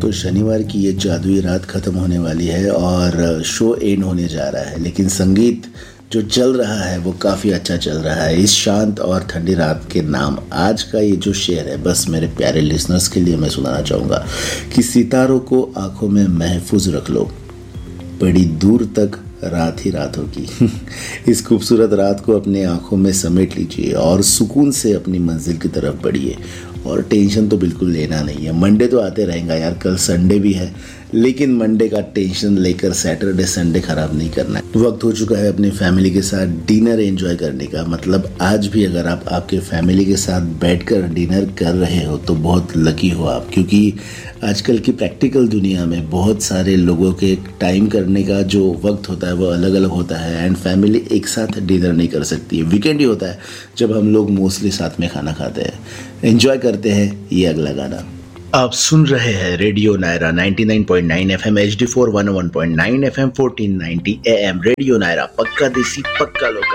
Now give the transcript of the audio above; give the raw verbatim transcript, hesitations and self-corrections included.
तो शनिवार की ये जादुई रात ख़त्म होने वाली है और शो एंड होने जा रहा है, लेकिन संगीत जो चल रहा है वो काफ़ी अच्छा चल रहा है। इस शांत और ठंडी रात के नाम आज का ये जो शेर है, बस मेरे प्यारे लिसनर्स के लिए मैं सुनाना चाहूँगा कि सितारों को आंखों में महफूज रख लो, बड़ी दूर तक रात ही रात होगी। इस खूबसूरत रात को अपने आंखों में समेट लीजिए और सुकून से अपनी मंजिल की तरफ बढ़िए। और टेंशन तो बिल्कुल लेना नहीं है। मंडे तो आते रहेगा यार, कल संडे भी है, लेकिन मंडे का टेंशन लेकर सैटरडे संडे खराब नहीं करना है। वक्त हो चुका है अपनी फैमिली के साथ डिनर एंजॉय करने का। मतलब आज भी अगर आप आपके फैमिली के साथ बैठकर डिनर कर रहे हो तो बहुत लकी हो आप, क्योंकि आजकल की प्रैक्टिकल दुनिया में बहुत सारे लोगों के टाइम करने का जो वक्त होता है वो अलग अलग होता है एंड फैमिली एक साथ डिनर नहीं कर सकती है। वीकेंड ही होता है जब हम लोग मोस्टली साथ में खाना खाते हैं। एंजॉय करते हैं ये अगला गाना। आप सुन रहे हैं रेडियो नायरा निन्यानवे point now FM, H D four one one point nine FM, fourteen ninety am. Radio Naira, पक्का देसी पक्का लोकल।